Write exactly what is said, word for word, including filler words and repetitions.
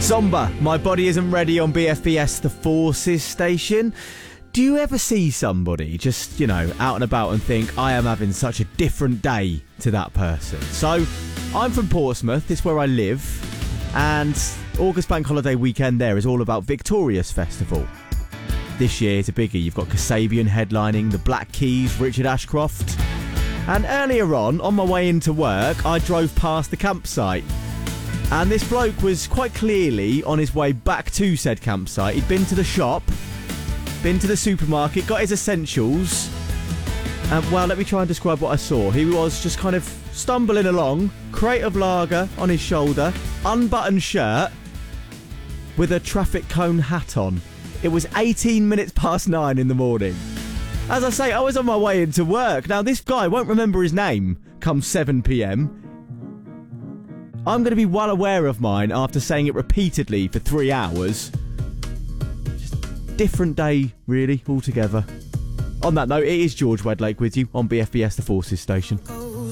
Somber, My Body Isn't Ready on B F B S The Forces station. Do you ever see somebody just, you know, out and about and think, I am having such a different day to that person? So, I'm from Portsmouth, it's where I live, and August Bank Holiday weekend there is all about Victorious Festival. This year it's a biggie. You've got Kasabian headlining, the Black Keys, Richard Ashcroft. And earlier on, on my way into work, I drove past the campsite. And this bloke was quite clearly on his way back to said campsite. He'd been to the shop, been to the supermarket, got his essentials. And, well, let me try and describe what I saw. He was just kind of stumbling along, crate of lager on his shoulder, unbuttoned shirt, with a traffic cone hat on. It was eighteen minutes past nine in the morning. As I say, I was on my way into work. Now, this guy won't remember his name come seven p.m. I'm going to be well aware of mine after saying it repeatedly for three hours. Just different day, really, altogether. On that note, it is George Wedlake with you on B F B S The Forces station.